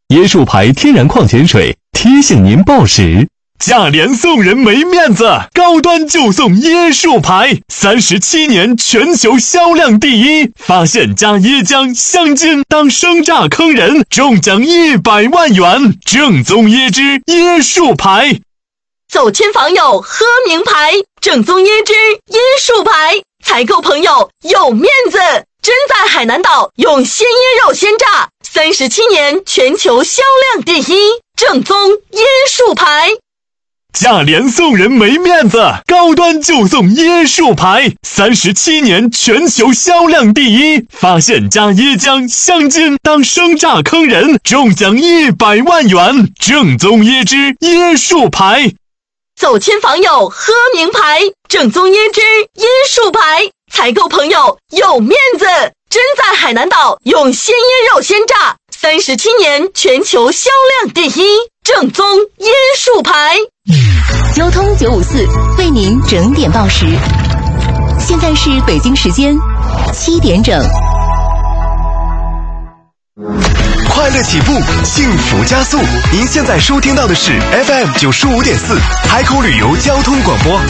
椰树牌天然矿泉水提醒您报时。价廉送人没面子，高端就送椰树牌，37年全球销量第一，发现加椰浆、香精当生榨坑人，中奖100万元，正宗椰汁椰树牌。 走亲访友喝名牌，正宗椰汁椰树牌，采购朋友有面子，真在海南岛用鲜椰肉鲜榨，37年全球销量第一，正宗椰树牌。 价廉送人没面子，高端就送椰树牌，37年全球销量第一，发现加椰浆、香精当生榨坑人，中奖100万元，正宗椰汁椰树牌。 走亲访友喝名牌，正宗椰汁椰树牌，采购朋友有面子，真在海南岛用鲜椰肉鲜榨，37年全球销量第一，正宗椰树牌。 交通954为您整点报时，现在是北京时间7点整。 快乐起步，幸福加速。您现在收听到的是 FM 95.4海口旅游交通广播。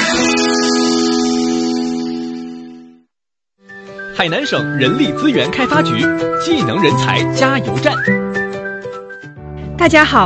海南省人力资源开发局技能人才加油站。 大家好，